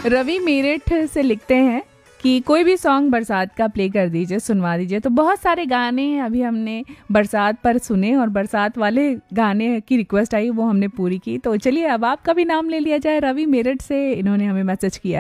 रवि मेरठ से लिखते हैं कि कोई भी सॉन्ग बरसात का प्ले कर दीजिए, सुनवा दीजिए। तो बहुत सारे गाने अभी हमने बरसात पर सुने और बरसात वाले गाने की रिक्वेस्ट आई वो हमने पूरी की। तो चलिए अब आपका भी नाम ले लिया जाए। रवि मेरठ से इन्होंने हमें मैसेज किया